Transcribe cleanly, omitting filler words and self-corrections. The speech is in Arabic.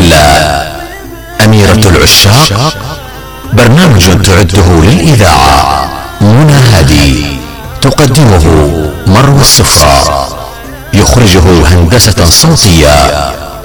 كلا. أميرة العشاق برنامج تعده للإذاعة منى هادي، تقدمه مروى السفرة، يخرجه هندسة صوتية